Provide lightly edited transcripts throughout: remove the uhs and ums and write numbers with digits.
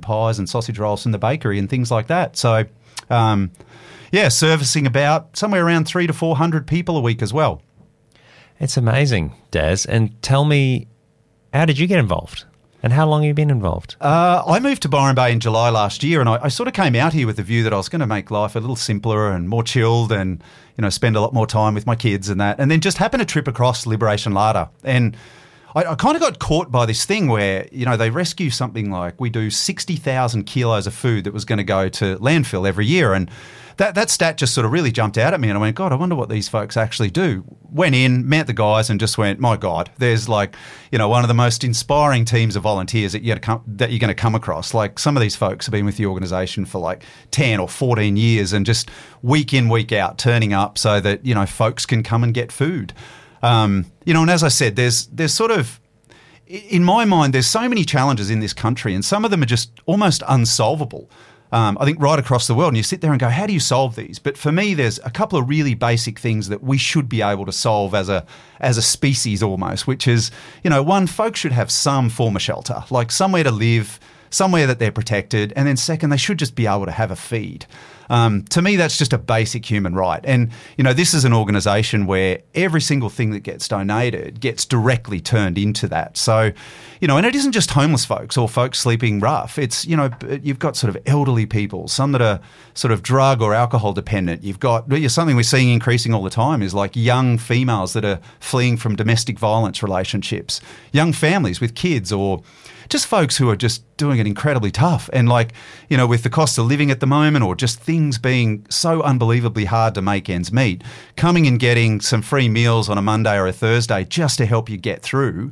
pies and sausage rolls from the bakery and things like that. So, servicing about somewhere around 300 to 400 people a week as well. It's amazing, Daz. And tell me, how did you get involved? And how long have you been involved? I moved to Byron Bay in July last year, and I sort of came out here with the view that I was going to make life a little simpler and more chilled and, spend a lot more time with my kids and that. And then just happened to trip across Liberation Larder. And I kind of got caught by this thing where, they rescue something like we do 60,000 kilos of food that was going to go to landfill every year. And that stat just sort of really jumped out at me, and I went, God, I wonder what these folks actually do. Went in, met the guys, and just went, my God, there's one of the most inspiring teams of volunteers that you're going to come across. Like, some of these folks have been with the organisation for 10 or 14 years and just week in, week out turning up so that, folks can come and get food. And as I said, there's sort of, in my mind, there's so many challenges in this country, and some of them are just almost unsolvable. I think right across the world, and you sit there and go, how do you solve these? But for me, there's a couple of really basic things that we should be able to solve as a species almost, which is, one, folks should have some form of shelter, like somewhere to live, somewhere that they're protected, and then second, they should just be able to have a feed. To me, that's just a basic human right. And, this is an organisation where every single thing that gets donated gets directly turned into that. So, and it isn't just homeless folks or folks sleeping rough. It's, you've got sort of elderly people, some that are sort of drug or alcohol dependent. You've got something we're seeing increasing all the time is like young females that are fleeing from domestic violence relationships, young families with kids, or just folks who are just doing it incredibly tough. And with the cost of living at the moment, or just things being so unbelievably hard to make ends meet, coming and getting some free meals on a Monday or a Thursday just to help you get through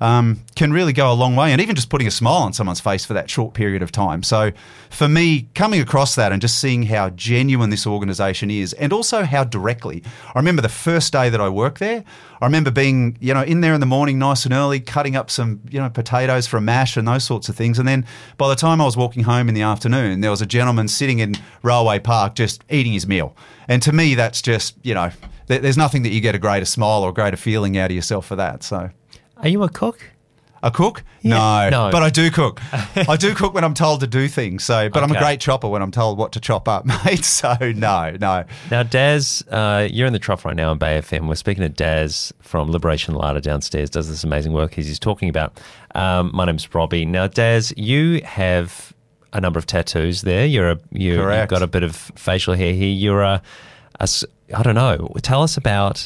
can really go a long way, and even just putting a smile on someone's face for that short period of time. So for me, coming across that and just seeing how genuine this organisation is, and also how directly, I remember the first day that I worked there, I remember being, in there in the morning nice and early, cutting up some, potatoes for a mash and those sorts of things. And then by the time I was walking home in the afternoon, there was a gentleman sitting in Railway Park just eating his meal. And to me, that's just, there's nothing that you get a greater smile or a greater feeling out of yourself for that. So. Are you a cook? A cook? Yeah, no. But I do cook. I do cook when I'm told to do things. So, but I'm a great chopper when I'm told what to chop up, mate. So no. Now, Daz, you're in the trough right now on Bay FM. We're speaking to Daz from Liberation Larder downstairs. Does this amazing work he's talking about. My name's Robbie. Now, Daz, you have a number of tattoos there. You've got a bit of facial hair here. You're I don't know. Tell us about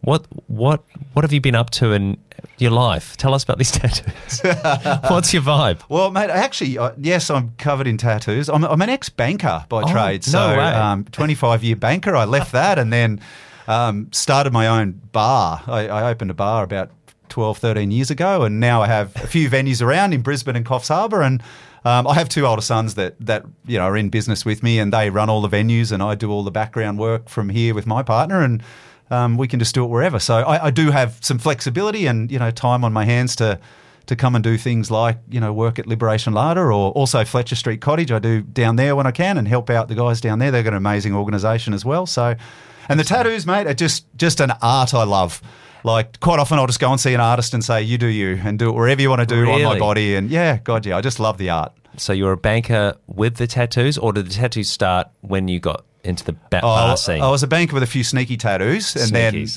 what have you been up to in your life? Tell us about these tattoos. What's your vibe? Well, mate, actually, yes, I'm covered in tattoos. I'm an ex-banker by trade. No way. 25-year banker. I left that and then started my own bar. I opened a bar about 12, 13 years ago, and now I have a few venues around in Brisbane and Coffs Harbour, and I have two older sons that are in business with me, and they run all the venues, and I do all the background work from here with my partner, and we can just do it wherever. So I do have some flexibility and, time on my hands to come and do things like, work at Liberation Larder, or also Fletcher Street Cottage. I do down there when I can and help out the guys down there. They've got an amazing organisation as well. So, and the tattoos, mate, are just an art I love. Like, quite often I'll just go and see an artist and say, you do you, and do it wherever you want to do on my body. And I just love the art. So you're a banker with the tattoos, or did the tattoos start when you got into the bar scene? I was a banker with a few sneaky tattoos, and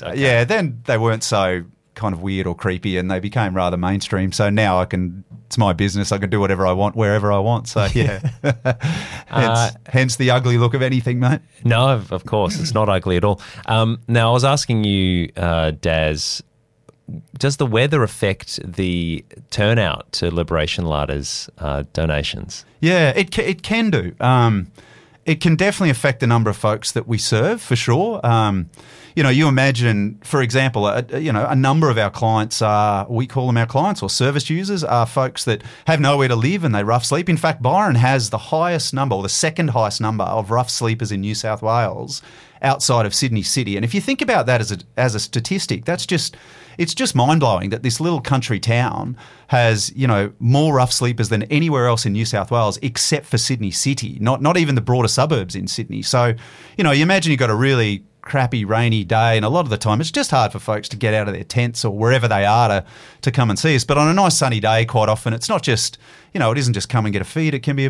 then they weren't so kind of weird or creepy, and they became rather mainstream. So now it's my business. I can do whatever I want, wherever I want. So hence the ugly look of anything, mate. No, of course, it's not ugly at all. Now, I was asking you, Daz, does the weather affect the turnout to Liberation Larder's donations? Yeah, it can do. It can definitely affect the number of folks that we serve, for sure. You imagine, for example, a number of our clients we call them our clients or service users, are folks that have nowhere to live and they rough sleep. In fact, Byron has the highest number, or the second highest number, of rough sleepers in New South Wales outside of Sydney City. And if you think about that as a statistic, it's just mind-blowing that this little country town has, more rough sleepers than anywhere else in New South Wales except for Sydney City, not even the broader suburbs in Sydney. So, you imagine you've got a really crappy rainy day, and a lot of the time it's just hard for folks to get out of their tents or wherever they are to come and see us. But on a nice sunny day, quite often it's not just, it isn't just come and get a feed. It can be